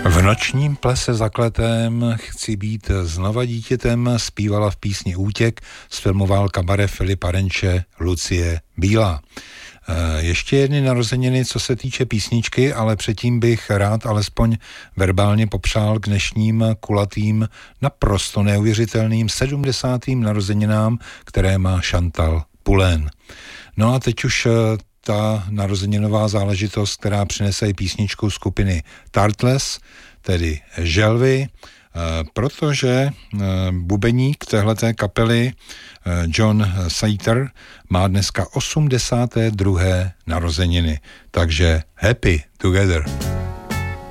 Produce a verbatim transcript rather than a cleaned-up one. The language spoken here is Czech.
V nočním plese zakletém chci být znova dítětem zpívala v písni Útěk, zfilmoval kabaret Filipa Renče Lucie Bílá. Ještě jedny narozeniny, co se týče písničky, ale předtím bych rád alespoň verbálně popřál k dnešním kulatým, naprosto neuvěřitelným sedmdesátým narozeninám, které má Chantal Poulain. No a teď už ta narozeninová záležitost, která přinese i písničku skupiny Tartless, tedy Želvy, protože bubeník téhleté kapely John Sater má dneska osmdesáté druhé narozeniny. Takže happy together.